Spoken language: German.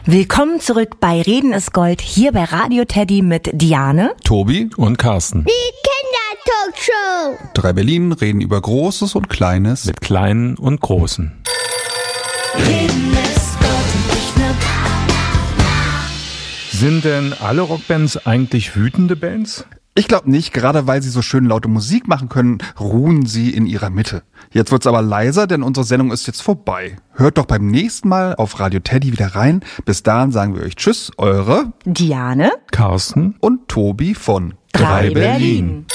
Willkommen zurück bei Reden ist Gold, hier bei Radio Teddy mit Diane, Tobi und Carsten. Die Kindertalkshow. 3 Berlin reden über Großes und Kleines. Mit Kleinen und Großen. Reden ist Gold und nicht nur Sind denn alle Rockbands eigentlich wütende Bands? Ich glaube nicht, gerade weil sie so schön laute Musik machen können, ruhen sie in ihrer Mitte. Jetzt wird's aber leiser, denn unsere Sendung ist jetzt vorbei. Hört doch beim nächsten Mal auf Radio Teddy wieder rein. Bis dahin sagen wir euch Tschüss, eure Diane, Carsten und Tobi von 3 Berlin.